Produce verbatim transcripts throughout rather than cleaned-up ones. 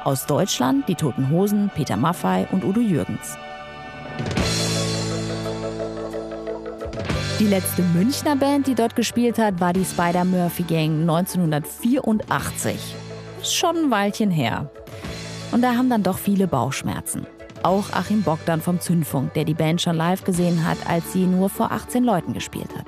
Aus Deutschland die Toten Hosen, Peter Maffay und Udo Jürgens. Die letzte Münchner Band, die dort gespielt hat, war die Spider-Murphy-Gang neunzehnhundertvierundachtzig. Ist schon ein Weilchen her. Und da haben dann doch viele Bauchschmerzen. Auch Achim Bogdan vom Zündfunk, der die Band schon live gesehen hat, als sie nur vor achtzehn Leuten gespielt hat.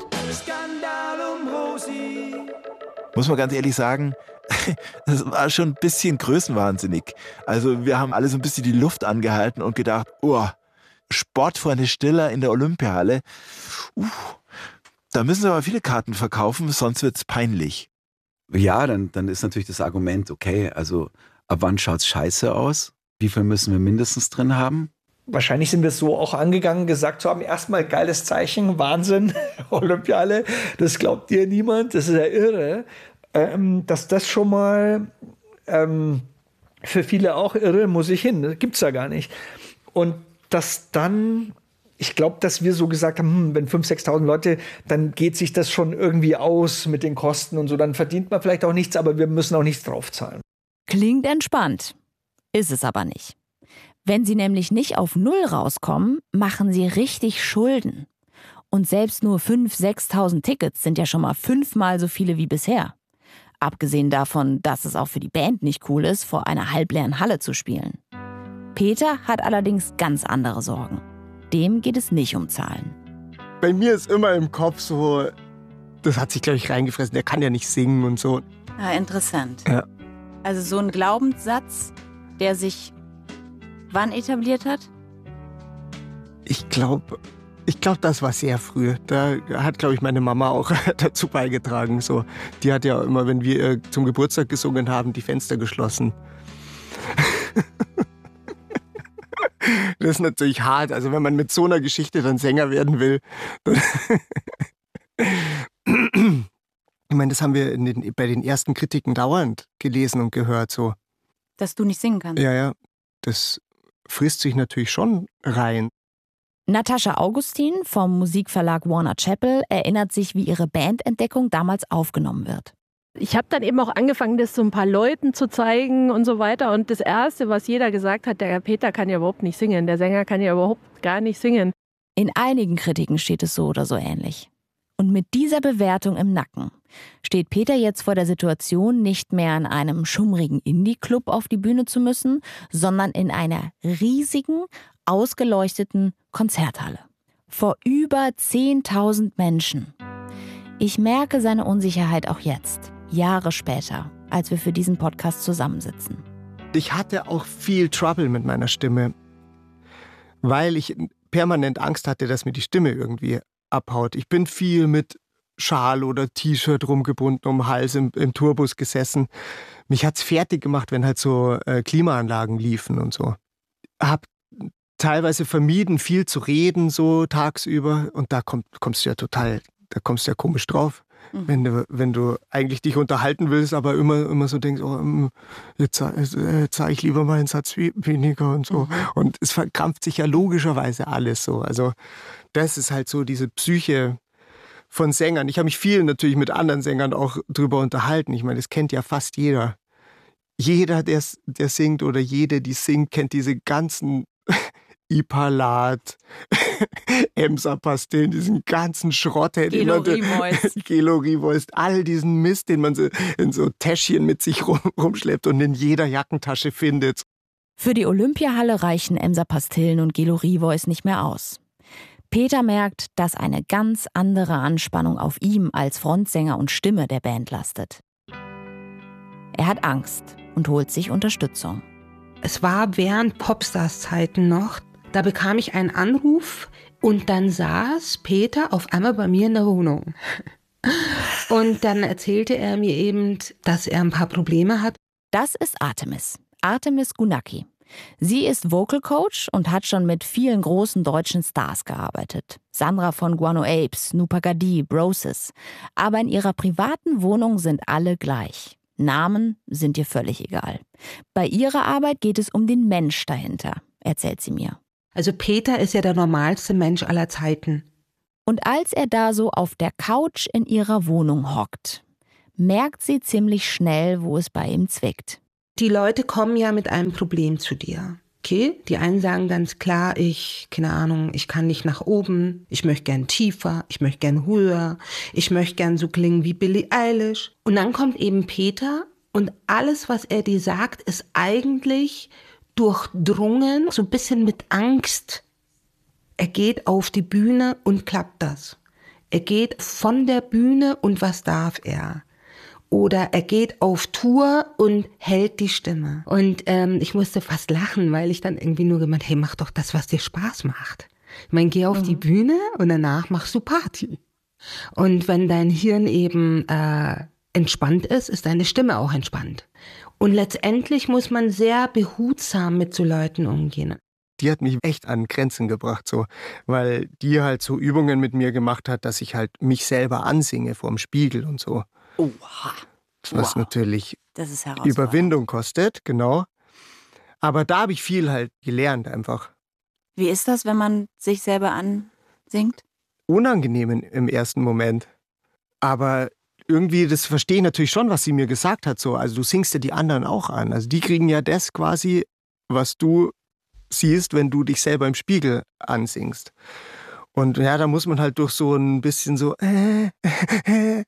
Muss man ganz ehrlich sagen, das war schon ein bisschen größenwahnsinnig. Also wir haben alle so ein bisschen die Luft angehalten und gedacht, oh, Sportfreunde Stiller in der Olympiahalle. Uh, da müssen sie aber viele Karten verkaufen, sonst wird's peinlich. Ja, dann, dann ist natürlich das Argument, okay, also ab wann schaut's scheiße aus? Wie viel müssen wir mindestens drin haben? Wahrscheinlich sind wir es so auch angegangen, gesagt zu haben, erstmal geiles Zeichen, Wahnsinn, Olympiahalle, das glaubt dir niemand, das ist ja irre. Ähm, dass das schon mal ähm, für viele auch irre, muss ich hin, das gibt's ja gar nicht. Und dass dann, ich glaube, dass wir so gesagt haben, hm, wenn fünftausend, sechstausend Leute, dann geht sich das schon irgendwie aus mit den Kosten und so, dann verdient man vielleicht auch nichts, aber wir müssen auch nichts draufzahlen. Klingt entspannt, ist es aber nicht. Wenn sie nämlich nicht auf Null rauskommen, machen sie richtig Schulden. Und selbst nur fünftausend, sechstausend Tickets sind ja schon mal fünfmal so viele wie bisher. Abgesehen davon, dass es auch für die Band nicht cool ist, vor einer halbleeren Halle zu spielen. Peter hat allerdings ganz andere Sorgen. Dem geht es nicht um Zahlen. Bei mir ist immer im Kopf so, das hat sich, glaube ich, reingefressen, der kann ja nicht singen und so. Ah, interessant. Ja. Also so ein Glaubenssatz, der sich wann etabliert hat? Ich glaube, ich glaube, das war sehr früh. Da hat, glaube ich, meine Mama auch dazu beigetragen. So, die hat ja immer, wenn wir zum Geburtstag gesungen haben, die Fenster geschlossen. Das ist natürlich hart. Also wenn man mit so einer Geschichte dann Sänger werden will. Ich meine, das haben wir in den, bei den ersten Kritiken dauernd gelesen und gehört. So. Dass du nicht singen kannst? Ja, ja. Das frisst sich natürlich schon rein. Natascha Augustin vom Musikverlag Warner Chappell erinnert sich, wie ihre Bandentdeckung damals aufgenommen wird. Ich habe dann eben auch angefangen, das so ein paar Leuten zu zeigen und so weiter. Und das Erste, was jeder gesagt hat, der Peter kann ja überhaupt nicht singen. Der Sänger kann ja überhaupt gar nicht singen. In einigen Kritiken steht es so oder so ähnlich. Und mit dieser Bewertung im Nacken steht Peter jetzt vor der Situation, nicht mehr in einem schummrigen Indie-Club auf die Bühne zu müssen, sondern in einer riesigen, ausgeleuchteten Konzerthalle. Vor über zehntausend Menschen. Ich merke seine Unsicherheit auch jetzt, Jahre später, als wir für diesen Podcast zusammensitzen. Ich hatte auch viel Trouble mit meiner Stimme, weil ich permanent Angst hatte, dass mir die Stimme irgendwie abhaut. Ich bin viel mit Schal oder T-Shirt rumgebunden um den Hals im, im Tourbus gesessen. Mich hat's fertig gemacht, wenn halt so äh, Klimaanlagen liefen und so. Hab teilweise vermieden, viel zu reden so tagsüber und da komm, kommst du ja total, da kommst du ja komisch drauf. Mhm. Wenn du, wenn du eigentlich dich unterhalten willst, aber immer, immer so denkst, oh, jetzt, jetzt sage ich lieber mal einen Satz weniger und so. Mhm. Und es verkrampft sich ja logischerweise alles so. Also das ist halt so diese Psyche von Sängern. Ich habe mich viel natürlich mit anderen Sängern auch drüber unterhalten. Ich meine, das kennt ja fast jeder. Jeder, der, der singt oder jede, die singt, kennt diese ganzen Ipalat, Emsa-Pastillen, diesen ganzen Schrott, den man Gelorivoist, all diesen Mist, den man so in so Täschchen mit sich rum, rumschleppt und in jeder Jackentasche findet. Für die Olympiahalle reichen Emsa-Pastillen und Gelorivoist nicht mehr aus. Peter merkt, dass eine ganz andere Anspannung auf ihm als Frontsänger und Stimme der Band lastet. Er hat Angst und holt sich Unterstützung. Es war während Popstars-Zeiten noch. Da bekam ich einen Anruf und dann saß Peter auf einmal bei mir in der Wohnung. Und dann erzählte er mir eben, dass er ein paar Probleme hat. Das ist Artemis, Artemis Gunacki. Sie ist Vocal Coach und hat schon mit vielen großen deutschen Stars gearbeitet. Sandra von Guano Apes, Nupa Gadi, Broses. Aber in ihrer privaten Wohnung sind alle gleich. Namen sind ihr völlig egal. Bei ihrer Arbeit geht es um den Mensch dahinter, erzählt sie mir. Also Peter ist ja der normalste Mensch aller Zeiten. Und als er da so auf der Couch in ihrer Wohnung hockt, merkt sie ziemlich schnell, wo es bei ihm zwickt. die Leute kommen ja mit einem Problem zu dir. Okay, die einen sagen ganz klar, ich, keine Ahnung, ich kann nicht nach oben, ich möchte gern tiefer, ich möchte gern höher, ich möchte gern so klingen wie Billie Eilish. Und dann kommt eben Peter und alles, was er dir sagt, ist eigentlich durchdrungen, so ein bisschen mit Angst. Er geht auf die Bühne und klappt das. Er geht von der Bühne und was darf er? Oder er geht auf Tour und hält die Stimme. Und ähm, ich musste fast lachen, weil ich dann irgendwie nur gemeint, hey, mach doch das, was dir Spaß macht. Ich meine, geh auf mhm. die Bühne und danach machst du Party. Und wenn dein Hirn eben äh, entspannt ist, ist deine Stimme auch entspannt. Und letztendlich muss man sehr behutsam mit so Leuten umgehen. Die hat mich echt an Grenzen gebracht, so, weil die halt so Übungen mit mir gemacht hat, dass ich halt mich selber ansinge vorm Spiegel und so. Oha. Was wow. natürlich das ist Überwindung kostet, genau. Aber da habe ich viel halt gelernt einfach. Wie ist das, wenn man sich selber ansingt? Unangenehm im ersten Moment. Aber irgendwie, das verstehe ich natürlich schon, was sie mir gesagt hat. So. Also du singst ja die anderen auch an. Also die kriegen ja das quasi, was du siehst, wenn du dich selber im Spiegel ansingst. Und ja, da muss man halt durch so ein bisschen so äh, äh,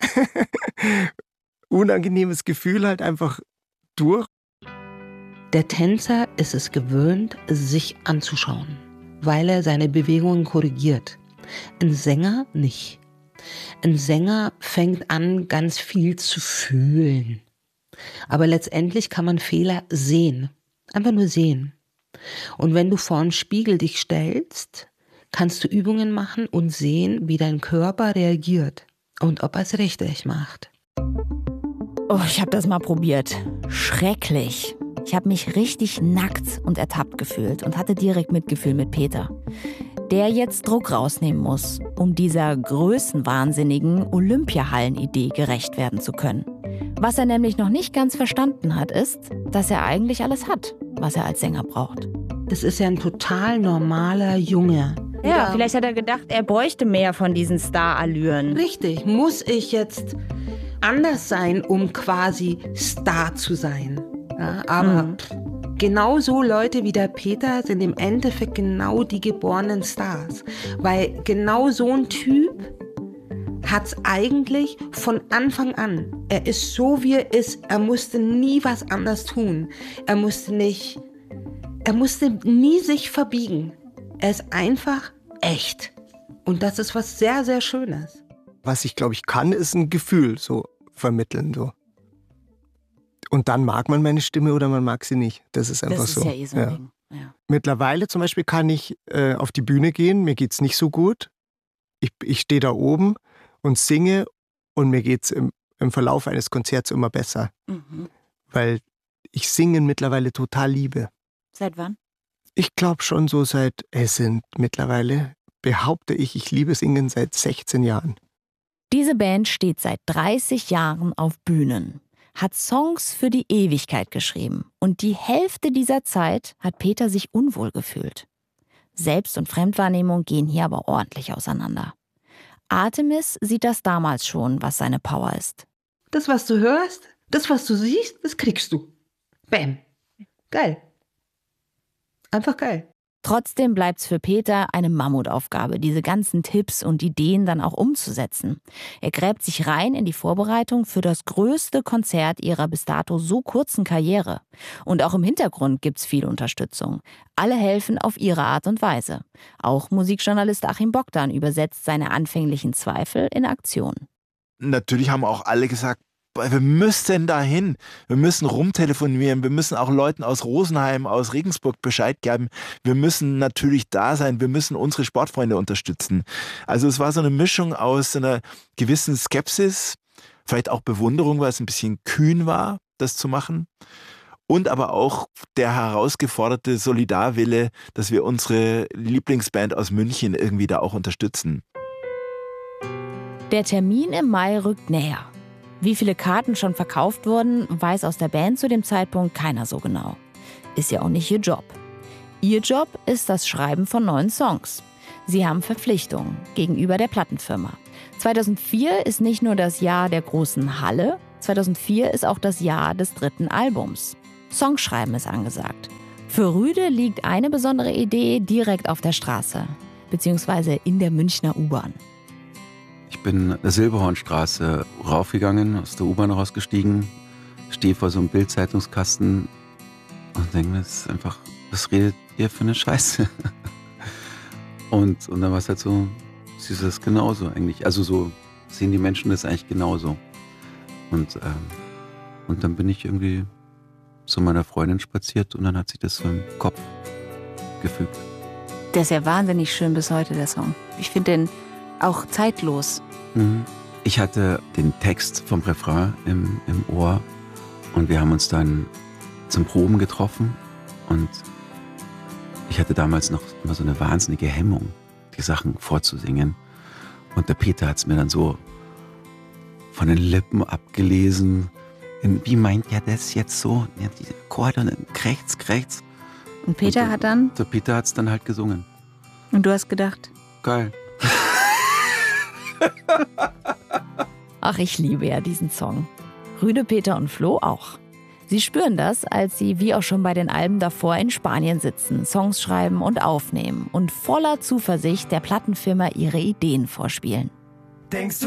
unangenehmes Gefühl halt einfach durch. Der Tänzer ist es gewöhnt, sich anzuschauen, weil er seine Bewegungen korrigiert. Ein Sänger nicht. Ein Sänger fängt an, ganz viel zu fühlen. Aber letztendlich kann man Fehler sehen. Einfach nur sehen. Und wenn du vor einen Spiegel dich stellst, kannst du Übungen machen und sehen, wie dein Körper reagiert und ob er es richtig macht. Oh, ich habe das mal probiert. Schrecklich. Ich habe mich richtig nackt und ertappt gefühlt und hatte direkt Mitgefühl mit Peter, der jetzt Druck rausnehmen muss, um dieser größenwahnsinnigen Olympiahallen-Idee gerecht werden zu können. Was er nämlich noch nicht ganz verstanden hat, ist, dass er eigentlich alles hat, was er als Sänger braucht. Das ist ja ein total normaler Junge. Ja, ja, vielleicht hat er gedacht, er bräuchte mehr von diesen Star-Allüren. Richtig. Muss ich jetzt anders sein, um quasi Star zu sein? Ja, aber mhm. genau so Leute wie der Peter sind im Endeffekt genau die geborenen Stars. Weil genau so ein Typ hat es eigentlich von Anfang an. Er ist so, wie er ist. Er musste nie was anders tun. Er musste nicht, er musste nie sich verbiegen. Er ist einfach echt. Und das ist was sehr, sehr Schönes. Was ich, glaube ich, kann, ist ein Gefühl so vermitteln. So. Und dann mag man meine Stimme oder man mag sie nicht. Das ist einfach das ist so. Ja eh so ein ja. Ding. Ja. Mittlerweile zum Beispiel kann ich äh, auf die Bühne gehen, mir geht's nicht so gut. Ich, ich stehe da oben und singe und mir geht's im, im Verlauf eines Konzerts immer besser. Mhm. Weil ich Singen mittlerweile total liebe. Seit wann? Ich glaube schon so seit, es sind mittlerweile, behaupte ich, ich liebe Singen seit sechzehn Jahren. Diese Band steht seit dreißig Jahren auf Bühnen, hat Songs für die Ewigkeit geschrieben und die Hälfte dieser Zeit hat Peter sich unwohl gefühlt. Selbst- und Fremdwahrnehmung gehen hier aber ordentlich auseinander. Artemis sieht das damals schon, was seine Power ist. Das, was du hörst, das, was du siehst, das kriegst du. Bam. Geil. Einfach geil. Trotzdem bleibt's für Peter eine Mammutaufgabe, diese ganzen Tipps und Ideen dann auch umzusetzen. Er gräbt sich rein in die Vorbereitung für das größte Konzert ihrer bis dato so kurzen Karriere. Und auch im Hintergrund gibt's viel Unterstützung. Alle helfen auf ihre Art und Weise. Auch Musikjournalist Achim Bogdan übersetzt seine anfänglichen Zweifel in Aktion. Natürlich haben auch alle gesagt, wir müssen dahin, wir müssen rumtelefonieren, wir müssen auch Leuten aus Rosenheim, aus Regensburg Bescheid geben, wir müssen natürlich da sein, wir müssen unsere Sportfreunde unterstützen. Also es war so eine Mischung aus einer gewissen Skepsis, vielleicht auch Bewunderung, weil es ein bisschen kühn war, das zu machen, und aber auch der herausgeforderte Solidarwille, dass wir unsere Lieblingsband aus München irgendwie da auch unterstützen. Der Termin im Mai rückt näher. Wie viele Karten schon verkauft wurden, weiß aus der Band zu dem Zeitpunkt keiner so genau. Ist ja auch nicht ihr Job. Ihr Job ist das Schreiben von neuen Songs. Sie haben Verpflichtungen gegenüber der Plattenfirma. zweitausendvier ist nicht nur das Jahr der großen Halle, zweitausendvier ist auch das Jahr des dritten Albums. Songschreiben ist angesagt. Für Rüde liegt eine besondere Idee direkt auf der Straße, beziehungsweise in der Münchner U-Bahn. Ich bin der Silberhornstraße raufgegangen, aus der U-Bahn rausgestiegen, stehe vor so einem Bild-Zeitungskasten und denke mir, das ist einfach, was redet ihr für eine Scheiße? Und, und dann war es halt so, siehst du das genauso eigentlich. Also so sehen die Menschen das eigentlich genauso. Und, ähm, und dann bin ich irgendwie zu meiner Freundin spaziert und dann hat sich das so im Kopf gefügt. Der ist ja wahnsinnig schön bis heute, der Song. Ich finde den auch zeitlos. Mhm. Ich hatte den Text vom Refrain im, im Ohr und wir haben uns dann zum Proben getroffen und ich hatte damals noch immer so eine wahnsinnige Hemmung, die Sachen vorzusingen. Und der Peter hat es mir dann so von den Lippen abgelesen. In, wie meint er das jetzt so? Ja, diese Akkorde und rechts, rechts. Und Peter und, hat dann? Der Peter hat es dann halt gesungen. Und du hast gedacht? Geil. Ach, ich liebe ja diesen Song. Rüde, Peter und Flo auch. Sie spüren das, als sie wie auch schon bei den Alben davor in Spanien sitzen, Songs schreiben und aufnehmen und voller Zuversicht der Plattenfirma ihre Ideen vorspielen. Denkst du